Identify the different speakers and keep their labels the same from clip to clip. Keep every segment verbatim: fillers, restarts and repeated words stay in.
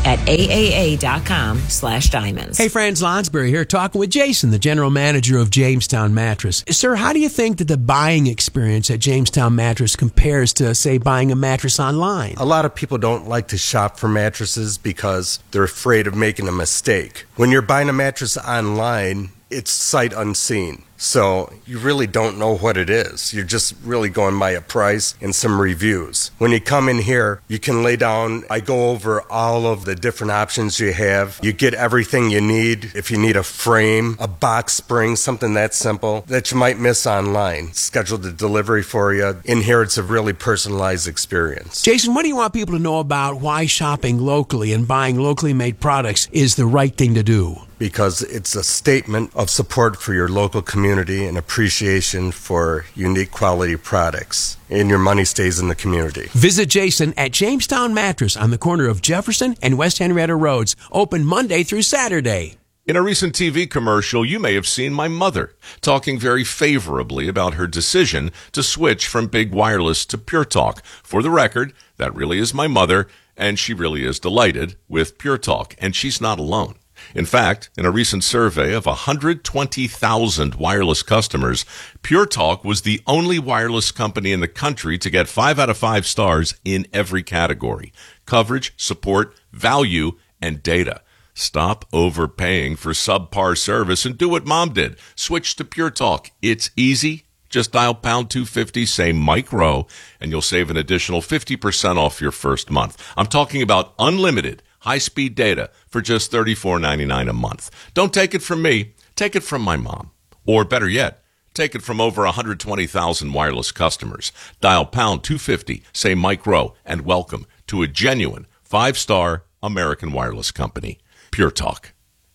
Speaker 1: at A A A.com slash diamonds.
Speaker 2: Hey friends, Lonsberry here, talking with Jason, the general manager of Jamestown Mattress. Sir, how do you think that the buying experience at Jamestown Mattress compares to, say, buying a mattress online?
Speaker 3: A lot of people don't like to shop for mattresses because they're afraid of making a mistake. When you're buying a mattress online, it's sight unseen. So you really don't know what it is. You're just really going by a price and some reviews. When you come in here, you can lay down. I go over all of the different options you have. You get everything you need. If you need a frame, a box spring, something that simple that you might miss online, schedule the delivery for you. In here, it's a really personalized experience.
Speaker 2: Jason, what do you want people to know about why shopping locally and buying locally made products is the right thing to do?
Speaker 3: Because it's a statement of support for your local community and appreciation for unique quality products. And your money stays in the community.
Speaker 2: Visit Jason at Jamestown Mattress on the corner of Jefferson and West Henrietta Roads. Open Monday through Saturday.
Speaker 4: In a recent T V commercial, you may have seen my mother talking very favorably about her decision to switch from Big Wireless to Pure Talk. For the record, that really is my mother, and she really is delighted with Pure Talk, and she's not alone. In fact, in a recent survey of one hundred twenty thousand wireless customers, Pure Talk was the only wireless company in the country to get five out of five stars in every category: coverage, support, value, and data. Stop overpaying for subpar service and do what Mom did. Switch to Pure Talk. It's easy. Just dial pound two fifty, say Mike Rowe, and you'll save an additional fifty percent off your first month. I'm talking about unlimited high-speed data for just thirty-four ninety-nine a month. Don't take it from me. Take it from my mom. Or better yet, take it from over one hundred twenty thousand wireless customers. Dial pound two fifty, say Mike Rowe, and welcome to a genuine five-star American wireless company. Pure Talk.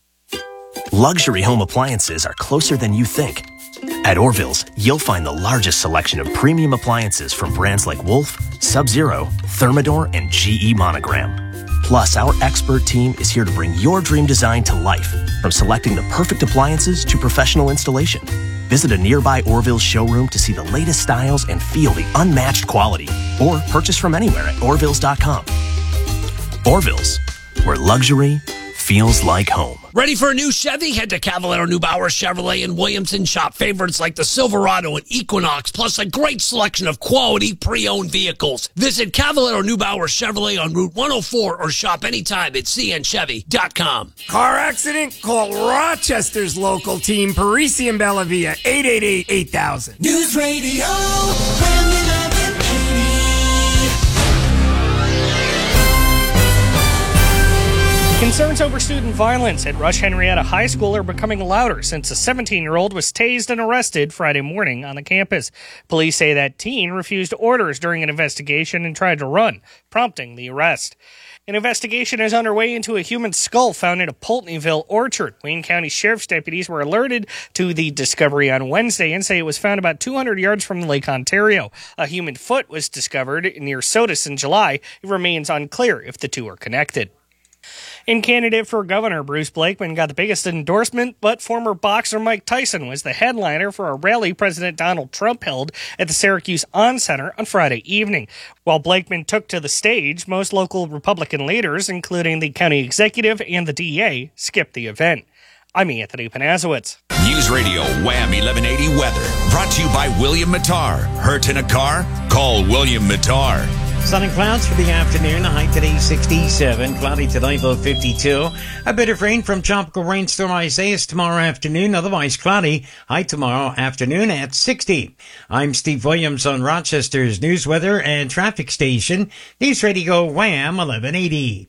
Speaker 5: Luxury home appliances are closer than you think. At Orville's, you'll find the largest selection of premium appliances from brands like Wolf, Sub-Zero, Thermador, and G E Monogram. Plus, our expert team is here to bring your dream design to life, from selecting the perfect appliances to professional installation. Visit a nearby Orville's showroom to see the latest styles and feel the unmatched quality, or purchase from anywhere at Orville's dot com. Orville's, where luxury feels like home.
Speaker 6: Ready for a new Chevy? Head to Cavallaro Neubauer Chevrolet in Williamson. Shop favorites like the Silverado and Equinox, plus a great selection of quality pre-owned vehicles. Visit Cavallaro Neubauer Chevrolet on Route one oh four or shop anytime at c n chevy dot com.
Speaker 7: Car accident? Call Rochester's local team, Parisi and Bellavia, eight eight eight, eight thousand.
Speaker 8: News Radio.
Speaker 9: Concerns over student violence at Rush Henrietta High School are becoming louder since a seventeen-year-old was tased and arrested Friday morning on the campus. Police say that teen refused orders during an investigation and tried to run, prompting the arrest. An investigation is underway into a human skull found in a Pulteneyville orchard. Wayne County Sheriff's deputies were alerted to the discovery on Wednesday and say it was found about two hundred yards from Lake Ontario. A human foot was discovered near Sodus in July. It remains unclear if the two are connected. And candidate for governor Bruce Blakeman got the biggest endorsement, but former boxer Mike Tyson was the headliner for a rally President Donald Trump held at the Syracuse On Center on Friday evening. While Blakeman took to the stage, most local Republican leaders, including the county executive and the D A, skipped the event. I'm Anthony Panazowitz.
Speaker 10: News Radio Wham eleven eighty weather, brought to you by William Mattar. Hurt in a car? Call William Mattar.
Speaker 11: Sun and clouds for the afternoon. The high today sixty-seven. Cloudy tonight, low fifty-two. A bit of rain from Tropical Rainstorm Isaias tomorrow afternoon. Otherwise cloudy. High tomorrow afternoon at sixty. I'm Steve Williams on Rochester's news, weather, and traffic station. News Radio Wham eleven eighty.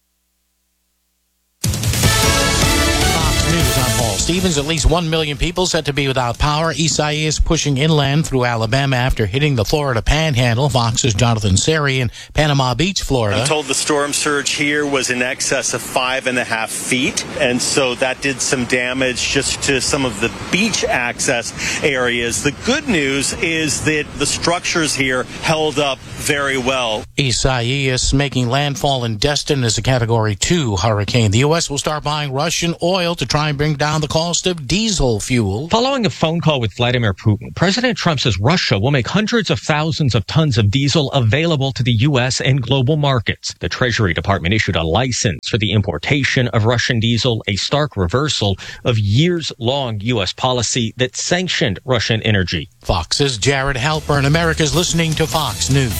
Speaker 12: News, I'm Paul Stevens. At least one million people said to be without power. Isaias pushing inland through Alabama after hitting the Florida Panhandle. Fox's Jonathan Seri in Panama Beach, Florida.
Speaker 13: I'm told the storm surge here was in excess of five and a half feet, and so that did some damage just to some of the beach access areas. The good news is that the structures here held up very well.
Speaker 12: Isaias making landfall in Destin as a Category two hurricane. The U S will start buying Russian oil to try and bring down the cost of diesel fuel.
Speaker 8: Following a phone call with Vladimir Putin, President Trump says Russia will make hundreds of thousands of tons of diesel available to the U S and global markets. The Treasury Department issued a license for the importation of Russian diesel, a stark reversal of years-long U S policy that sanctioned Russian energy.
Speaker 12: Fox's Jared Halpern. America's listening to Fox News.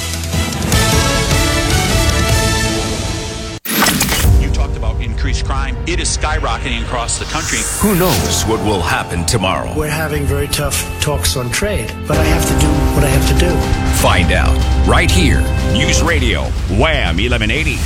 Speaker 14: You talked about increased crime. It is skyrocketing across the country.
Speaker 10: Who knows what will happen tomorrow?
Speaker 15: We're having very tough talks on trade, but I have to do what I have to do.
Speaker 10: Find out right here. News Radio, Wham eleven eighty.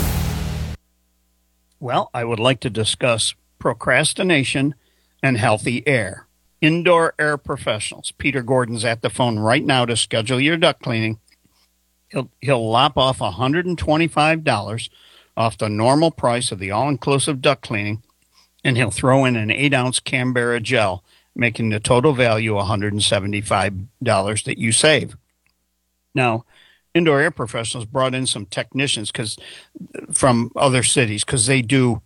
Speaker 16: Well, I would like to discuss procrastination and healthy air. Indoor Air Professionals. Peter Gordon's at the phone right now to schedule your duct cleaning. He'll he'll lop off one hundred twenty-five dollars off the normal price of the all-inclusive duct cleaning, and he'll throw in an eight-ounce Canberra gel, making the total value one hundred seventy-five dollars that you save. Now, Indoor Air Professionals brought in some technicians because from other cities because they do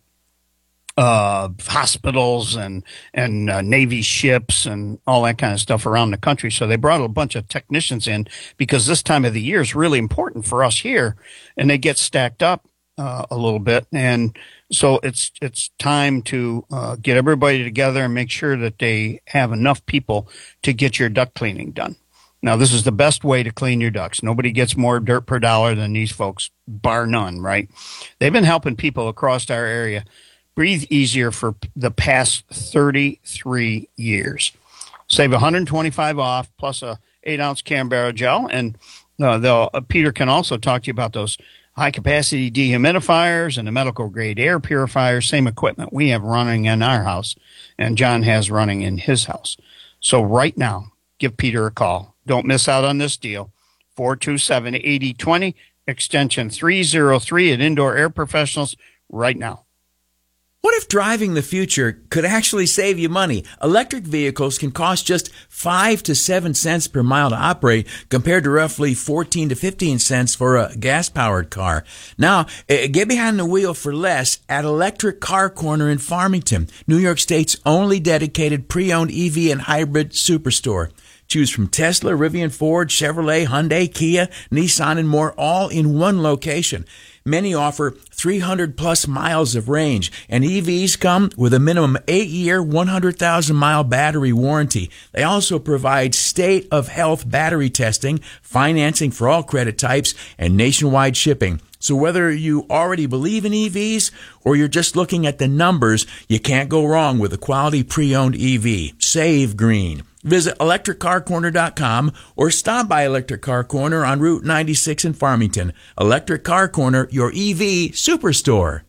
Speaker 16: uh, hospitals and and uh, Navy ships and all that kind of stuff around the country. So they brought a bunch of technicians in because this time of the year is really important for us here, and they get stacked up uh, a little bit. And so it's it's time to uh, get everybody together and make sure that they have enough people to get your duct cleaning done. Now, this is the best way to clean your ducts. Nobody gets more dirt per dollar than these folks, bar none, right? They've been helping people across our area breathe easier for the past thirty-three years. Save one hundred twenty-five dollars off plus a eight-ounce Canberra gel. And uh, they'll, uh, Peter can also talk to you about those high-capacity dehumidifiers and the medical-grade air purifiers, same equipment we have running in our house and John has running in his house. So right now, give Peter a call. Don't miss out on this deal. four two seven, eight zero two zero, extension three oh three at Indoor Air Professionals right now.
Speaker 17: What if driving the future could actually save you money? Electric vehicles can cost just five to seven cents per mile to operate compared to roughly fourteen to fifteen cents for a gas-powered car. Now, get behind the wheel for less at Electric Car Corner in Farmington, New York State's only dedicated pre-owned E V and hybrid superstore. Choose from Tesla, Rivian, Ford, Chevrolet, Hyundai, Kia, Nissan, and more, all in one location. Many offer three hundred plus miles of range, and E Vs come with a minimum eight-year, one hundred thousand mile battery warranty. They also provide state-of-health battery testing, financing for all credit types, and nationwide shipping. So whether you already believe in E Vs or you're just looking at the numbers, you can't go wrong with a quality pre-owned E V. Save green. Visit electric car corner dot com or stop by Electric Car Corner on Route ninety-six in Farmington. Electric Car Corner, your E V superstore.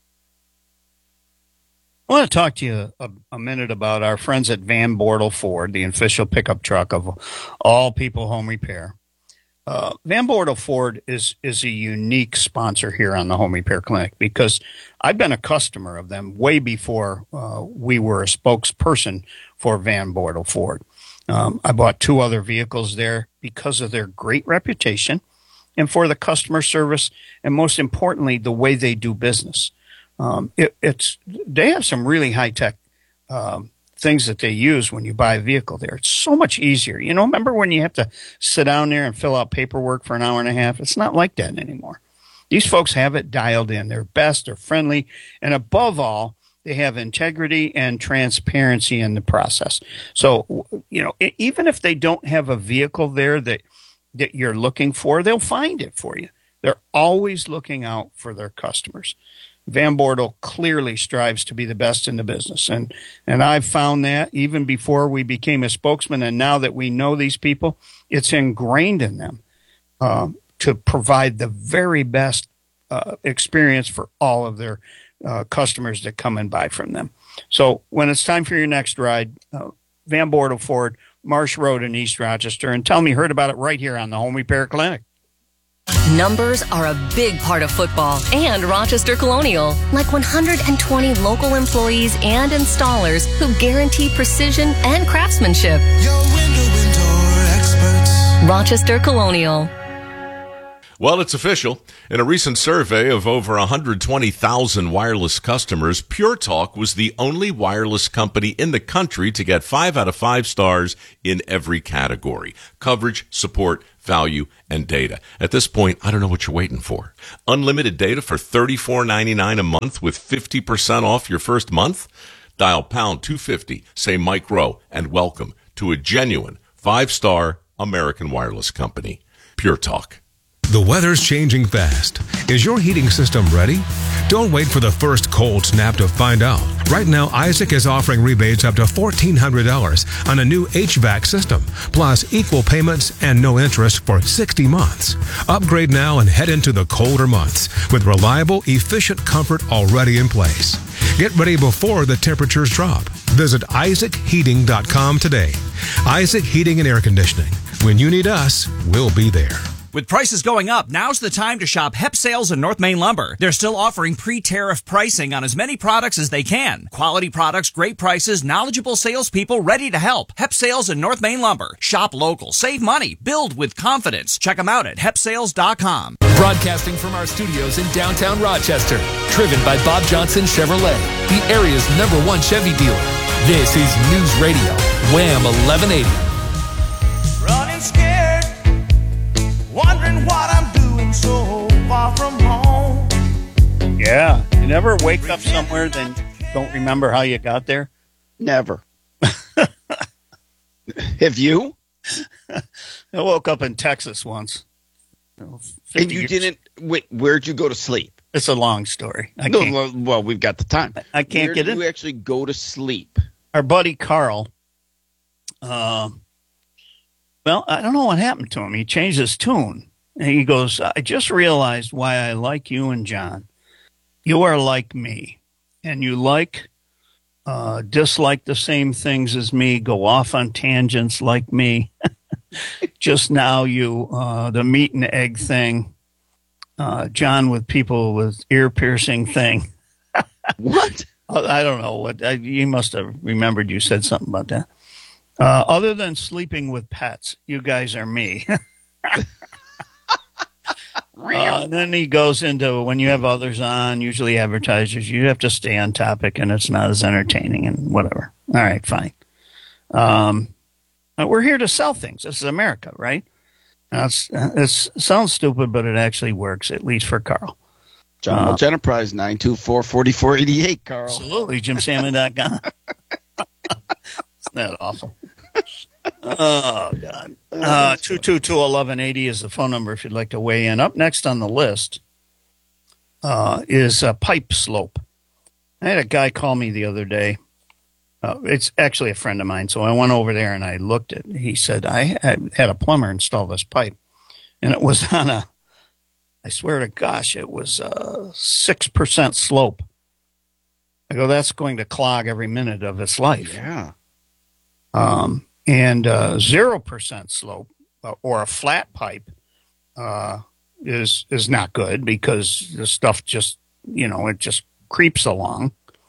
Speaker 16: I want to talk to you a, a minute about our friends at Van Bortle Ford, the official pickup truck of All People Home Repair. Uh, Van Bortle Ford is is a unique sponsor here on the Home Repair Clinic because I've been a customer of them way before uh, we were a spokesperson for Van Bortle Ford. Um, I bought two other vehicles there because of their great reputation and for the customer service and, most importantly, the way they do business. Um, it, it's they have some really high-tech um, things that they use when you buy a vehicle there. It's so much easier. You know, remember when you have to sit down there and fill out paperwork for an hour and a half? It's not like that anymore. These folks have it dialed in. They're best, they're friendly, and above all, they have integrity and transparency in the process. So, you know, even if they don't have a vehicle there that that you're looking for, they'll find it for you. They're always looking out for their customers. Van Bortle clearly strives to be the best in the business. And, and I've found that even before we became a spokesman, and now that we know these people, it's ingrained in them uh, to provide the very best uh, experience for all of their Uh, customers that come and buy from them. So when it's time for your next ride, uh, Van Bortle Ford, Marsh Road in East Rochester, and tell me you heard about it right here on the Home Repair Clinic.
Speaker 18: Numbers are a big part of football and Rochester Colonial, like one hundred twenty local employees and installers who guarantee precision and craftsmanship. Your window and door experts. Rochester Colonial.
Speaker 4: Well, it's official. In a recent survey of over one hundred twenty thousand wireless customers, Pure Talk was the only wireless company in the country to get five out of five stars in every category: coverage, support, value, and data. At this point, I don't know what you're waiting for. Unlimited data for thirty-four ninety-nine a month with fifty percent off your first month? Dial pound two fifty, say Mike Rowe, and welcome to a genuine five-star American wireless company. Pure Talk.
Speaker 19: The weather's changing fast. Is your heating system ready? Don't wait for the first cold snap to find out. Right now, Isaac is offering rebates up to fourteen hundred dollars on a new H V A C system, plus equal payments and no interest for sixty months. Upgrade now and head into the colder months with reliable, efficient comfort already in place. Get ready before the temperatures drop. Visit isaac heating dot com today. Isaac Heating and Air Conditioning. When you need us, we'll be there.
Speaker 20: With prices going up, now's the time to shop Hep Sales and North Main Lumber. They're still offering pre-tariff pricing on as many products as they can. Quality products, great prices, knowledgeable salespeople ready to help. Hep Sales and North Main Lumber. Shop local, save money, build with confidence. Check them out at hep sales dot com.
Speaker 21: Broadcasting from our studios in downtown Rochester. Driven by Bob Johnson Chevrolet, the area's number one Chevy dealer. This is News Radio, Wham eleven eighty.
Speaker 22: Running scared, wondering what I'm doing so far from home.
Speaker 16: Yeah. You never wake up somewhere, then don't remember how you got there?
Speaker 23: Never. Have you?
Speaker 16: I woke up in Texas once.
Speaker 23: And you years. didn't, wait, where'd you go to sleep?
Speaker 16: It's a long story. I
Speaker 23: no,
Speaker 16: can't,
Speaker 23: well, well, we've got the time.
Speaker 16: I can't
Speaker 23: Where
Speaker 16: get
Speaker 23: did
Speaker 16: in.
Speaker 23: you actually go to sleep?
Speaker 16: Our buddy Carl, uh, well, I don't know what happened to him. He changed his tune. And he goes, I just realized why I like you and John. You are like me. And you like, uh, dislike the same things as me, go off on tangents like me. Just now you, uh, the meat and egg thing. Uh, John with people with ear piercing thing.
Speaker 23: What?
Speaker 16: I don't know what I, you must have remembered. You said something about that. Uh, other than sleeping with pets, you guys are me. uh, and then he goes into when you have others on, usually advertisers, you have to stay on topic, and it's not as entertaining and whatever. All right, fine. Um, we're here to sell things. This is America, right? Now it's, it's, it sounds stupid, but it actually works, at least for Carl.
Speaker 23: John Welch uh, Enterprise, nine two four, four four eight eight, Carl.
Speaker 16: Absolutely, jim salmon dot com. Isn't that awful? Oh, God. Uh, two two two, eleven eighty is the phone number if you'd like to weigh in. Up next on the list uh, is uh, pipe slope. I had a guy call me the other day. Uh, it's actually a friend of mine, so I went over there and I looked at it. He said, I had a plumber install this pipe, and it was on a, I swear to gosh, it was a six percent slope. I go, that's going to clog every minute of its life.
Speaker 23: Yeah.
Speaker 16: Um, and uh, zero percent slope uh, or a flat pipe uh, is is not good because the stuff just, you know, it just creeps along.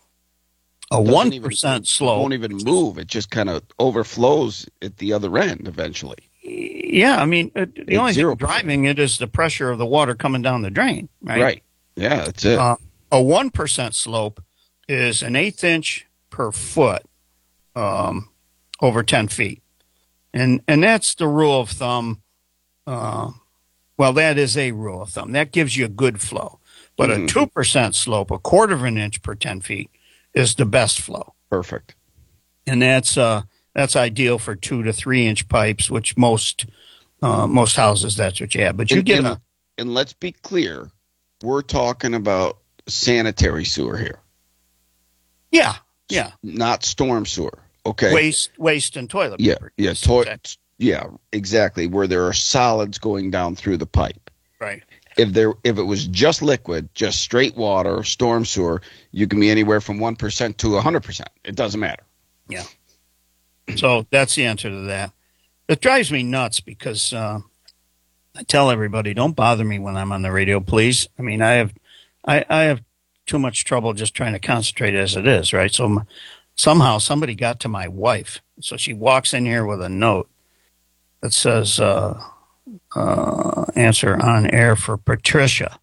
Speaker 16: A one percent slope
Speaker 23: won't even move. It just kind of overflows at the other end eventually.
Speaker 16: Yeah, I mean, it, the
Speaker 23: it's
Speaker 16: only
Speaker 23: zero
Speaker 16: thing driving it is the pressure of the water coming down the drain, right?
Speaker 23: Right. Yeah, that's it.
Speaker 16: Uh, a one percent slope is an eighth inch per foot um, over ten feet. And and that's the rule of thumb. Uh, well, that is a rule of thumb. That gives you a good flow. But mm-hmm. a two percent slope, a quarter of an inch per ten feet, is the best flow.
Speaker 23: Perfect.
Speaker 16: And that's uh, that's ideal for two to three inch pipes, which most uh, most houses, that's what you have. But you
Speaker 23: and,
Speaker 16: get
Speaker 23: and,
Speaker 16: a,
Speaker 23: and let's be clear, we're talking about sanitary sewer here.
Speaker 16: Yeah, yeah.
Speaker 23: Not storm sewer. Okay.
Speaker 16: Waste, waste, and toilet
Speaker 23: yeah,
Speaker 16: paper.
Speaker 23: Yeah, to- yeah, exactly. Where there are solids going down through the pipe.
Speaker 16: Right.
Speaker 23: If there, if it was just liquid, just straight water, storm sewer, you can be anywhere from one percent to a hundred percent. It doesn't matter.
Speaker 16: Yeah. So that's the answer to that. It drives me nuts because uh, I tell everybody, don't bother me when I'm on the radio, please. I mean, I have, I, I have too much trouble just trying to concentrate as it is, right? So m- somehow somebody got to my wife, so she walks in here with a note that says, uh, uh, answer on air for Patricia.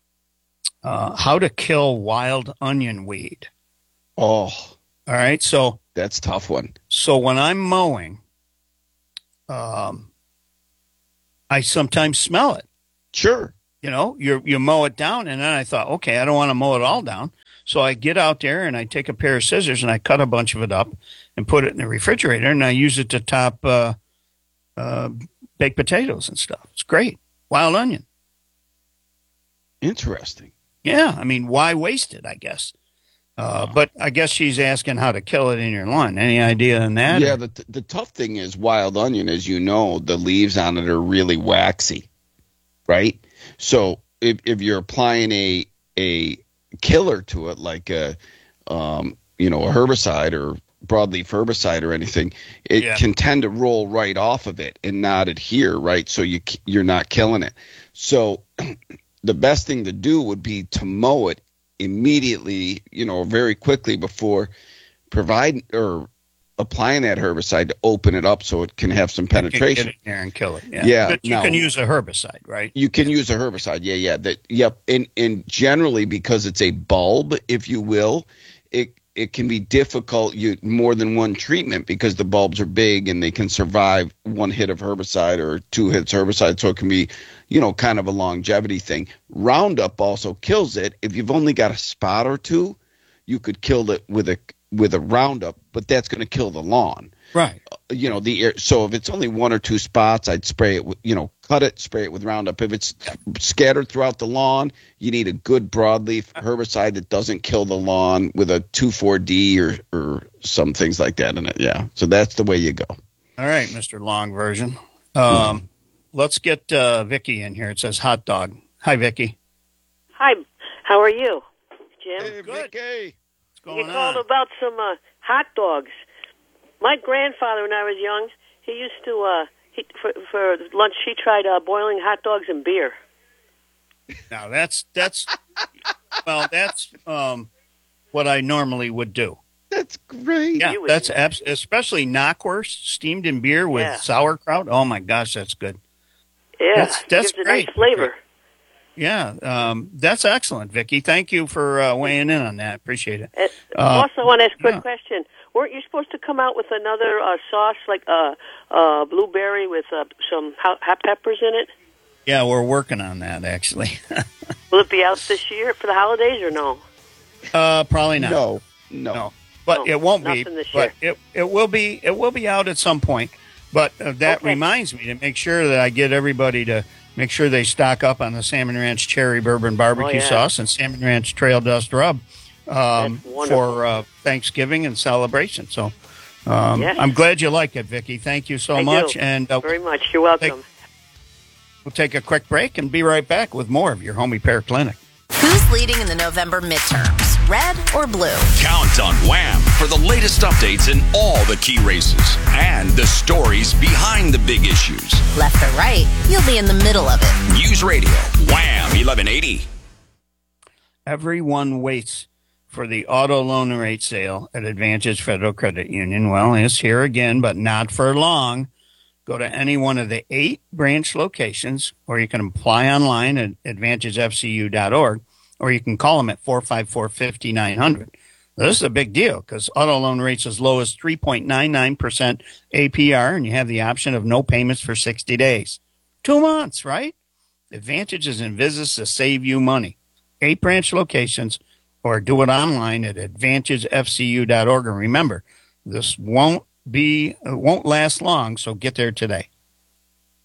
Speaker 16: Uh, how to kill wild onion weed.
Speaker 23: Oh,
Speaker 16: all right. So
Speaker 23: that's a tough one.
Speaker 16: So when I'm mowing, um, I sometimes smell it.
Speaker 23: Sure.
Speaker 16: You know, you you mow it down, and then I thought, okay, I don't want to mow it all down. So I get out there and I take a pair of scissors and I cut a bunch of it up and put it in the refrigerator, and I use it to top uh, uh, baked potatoes and stuff. It's great. Wild onion.
Speaker 23: Interesting.
Speaker 16: Yeah, I mean, why waste it, I guess. Uh, but I guess she's asking how to kill it in your lawn. Any idea on that?
Speaker 23: Yeah, the, the tough thing is wild onion, as you know, the leaves on it are really waxy, right? So if, if you're applying a a killer to it, like a, um, you know, a herbicide or broadleaf herbicide or anything, it
Speaker 16: Yeah.
Speaker 23: can tend to roll right off of it and not adhere, right? So you, you're not killing it. So the best thing to do would be to mow it immediately, you know, very quickly before providing or applying that herbicide to open it up so it can have some penetration.
Speaker 16: Get in there and kill it. Yeah,
Speaker 23: Yeah,
Speaker 16: but you
Speaker 23: no.
Speaker 16: can use a herbicide, right?
Speaker 23: You can use a herbicide. Yeah, yeah. That yep. And and generally because it's a bulb, if you will, it it can be difficult you more than one treatment because the bulbs are big and they can survive one hit of herbicide or two hits of herbicide. So it can be, you know, kind of a longevity thing. Roundup also kills it. If you've only got a spot or two, you could kill it with a with a Roundup, but that's going to kill the lawn.
Speaker 16: Right.
Speaker 23: You know, the air. So if it's only one or two spots, I'd spray it with, you know, cut it, spray it with Roundup. If it's scattered throughout the lawn, you need a good broadleaf herbicide that doesn't kill the lawn with a two four D or, or some things like that in it. Yeah. So that's the way you go.
Speaker 16: All right, Mister Long version. Um, let's get uh, Vicky in here. It says hot dog. Hi, Vicky.
Speaker 1: Hi, how are you, Jim?
Speaker 23: Hey, Vicky.
Speaker 1: You
Speaker 16: going
Speaker 1: called
Speaker 16: on?
Speaker 1: about some uh, hot dogs. My grandfather, when I was young, he used to, uh, he, for, for lunch, he tried uh, boiling hot dogs and beer.
Speaker 16: Now that's that's well, that's um, what I normally would do.
Speaker 23: That's great.
Speaker 16: Yeah,
Speaker 1: You would
Speaker 16: that's
Speaker 1: do
Speaker 16: abs- especially knockwurst steamed in beer with
Speaker 1: Yeah.
Speaker 16: sauerkraut. Oh my gosh, that's good.
Speaker 1: Yeah,
Speaker 16: That's- that's
Speaker 1: gives a
Speaker 16: great.
Speaker 1: nice flavor.
Speaker 16: Yeah, um, that's excellent, Vicky. Thank you for uh, weighing in on that. Appreciate it.
Speaker 1: And
Speaker 16: Uh,
Speaker 1: also, I want to ask a quick
Speaker 16: yeah.
Speaker 1: question. Weren't you supposed to come out with another uh, sauce, like uh, uh, blueberry with uh, some hot, hot peppers in it?
Speaker 16: Yeah, we're working on that actually.
Speaker 1: Will it be out this year for the holidays or no?
Speaker 16: uh, probably not.
Speaker 23: No, no,
Speaker 16: no. But
Speaker 1: No,
Speaker 16: it won't be.
Speaker 1: nothing this
Speaker 16: But it it will be. It will be out at some point. But uh, that
Speaker 1: Okay.
Speaker 16: reminds me to make sure that I get everybody to make sure they stock up on the Salmon Ranch Cherry Bourbon Barbecue
Speaker 1: Oh, yeah.
Speaker 16: Sauce and Salmon Ranch Trail Dust Rub um,
Speaker 1: That's wonderful.
Speaker 16: for uh, Thanksgiving and celebration. So um,
Speaker 1: Yes.
Speaker 16: I'm glad you like it, Vicky. Thank you so
Speaker 1: I
Speaker 16: much.
Speaker 1: do.
Speaker 16: And uh,
Speaker 1: Very much. You're welcome.
Speaker 16: Take- we'll take a quick break and be right back with more of your Home Repair Clinic.
Speaker 2: Who's leading in the November midterms, red or blue?
Speaker 10: Count on Wham for the latest updates in all the key races and the stories behind the big issues.
Speaker 2: Left or right, you'll be in the middle of it.
Speaker 10: News Radio, Wham eleven eighty.
Speaker 16: Everyone waits for the auto loan rate sale at Advantage Federal Credit Union. Well, it's here again, but not for long. Go to any one of the eight branch locations, or you can apply online at advantage f c u dot org, or you can call them at four five four, five nine zero zero. This is a big deal because auto loan rates as low as three point nine nine percent A P R, and you have the option of no payments for sixty days. Two months, right? Advantage is in business to save you money. Eight branch locations, or do it online at advantage f c u dot org. And remember, this won't be it won't last long, so get there today.